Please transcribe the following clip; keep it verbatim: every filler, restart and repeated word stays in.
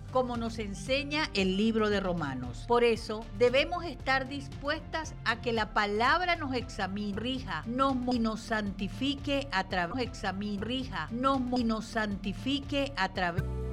como nos enseña el libro de Romanos. Por eso debemos estar dispuestas a que la palabra nos examine, rija, nos y nos santifique a través, examine, rija, nos y nos santifique a través